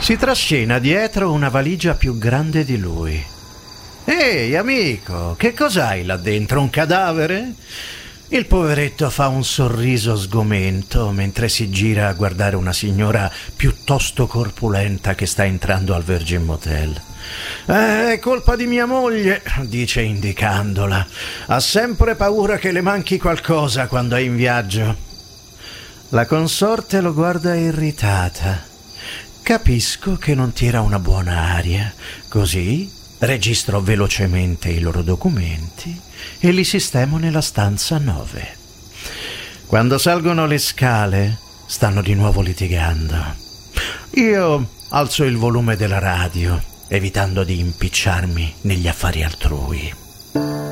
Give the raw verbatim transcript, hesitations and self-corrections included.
Si trascina dietro una valigia più grande di lui. Ehi, amico, che cos'hai là dentro? Un cadavere? Il poveretto fa un sorriso sgomento mentre si gira a guardare una signora piuttosto corpulenta che sta entrando al Virgin Motel. Eh, è colpa di mia moglie, dice indicandola. Ha sempre paura che le manchi qualcosa quando è in viaggio. La consorte lo guarda irritata. Capisco che non tira una buona aria, così registro velocemente i loro documenti e li sistemo nella stanza nove. Quando salgono le scale, stanno di nuovo litigando. Io alzo il volume della radio, evitando di impicciarmi negli affari altrui.